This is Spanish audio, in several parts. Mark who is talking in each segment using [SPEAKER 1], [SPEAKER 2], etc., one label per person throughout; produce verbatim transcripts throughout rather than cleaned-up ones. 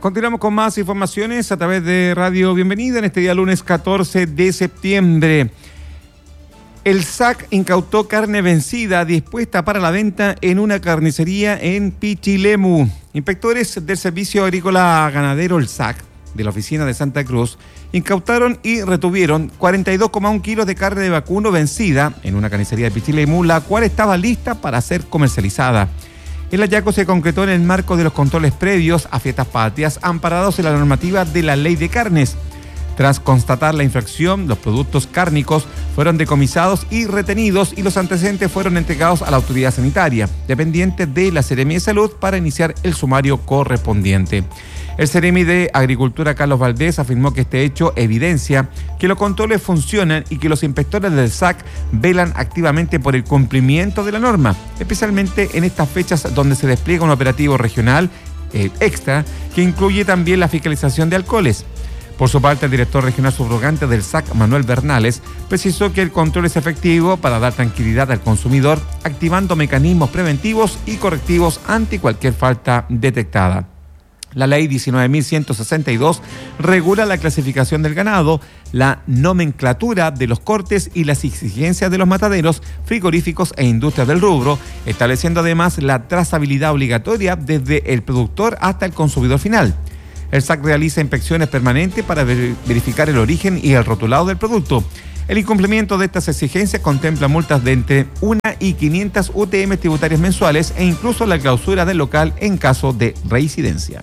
[SPEAKER 1] Continuamos con más informaciones a través de Radio Bienvenida en este día lunes catorce de septiembre. El S A C incautó carne vencida dispuesta para la venta en una carnicería en Pichilemu. Inspectores del Servicio Agrícola Ganadero, el S A C, de la oficina de Santa Cruz, incautaron y retuvieron cuarenta y dos coma uno kilos de carne de vacuno vencida en una carnicería de Pichilemu, la cual estaba lista para ser comercializada. El hallazgo se concretó en el marco de los controles previos a fiestas patrias amparados en la normativa de la Ley de Carnes. Tras constatar la infracción, los productos cárnicos fueron decomisados y retenidos y los antecedentes fueron entregados a la autoridad sanitaria, dependiente de la Seremi de Salud, para iniciar el sumario correspondiente. El Seremi de Agricultura, Carlos Valdés, afirmó que este hecho evidencia que los controles funcionan y que los inspectores del S A C velan activamente por el cumplimiento de la norma, especialmente en estas fechas donde se despliega un operativo regional eh, extra que incluye también la fiscalización de alcoholes. Por su parte, el director regional subrogante del S A C, Manuel Bernales, precisó que el control es efectivo para dar tranquilidad al consumidor, activando mecanismos preventivos y correctivos ante cualquier falta detectada. La ley diecinueve mil ciento sesenta y dos regula la clasificación del ganado, la nomenclatura de los cortes y las exigencias de los mataderos, frigoríficos e industrias del rubro, estableciendo además la trazabilidad obligatoria desde el productor hasta el consumidor final. El S A C realiza inspecciones permanentes para verificar el origen y el rotulado del producto. El incumplimiento de estas exigencias contempla multas de entre una y quinientas U T M tributarias mensuales e incluso la clausura del local en caso de reincidencia.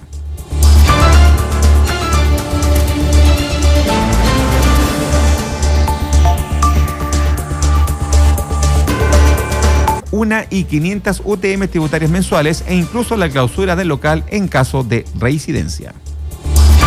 [SPEAKER 1] Una y quinientas U T M tributarias mensuales e incluso la clausura del local en caso de reincidencia.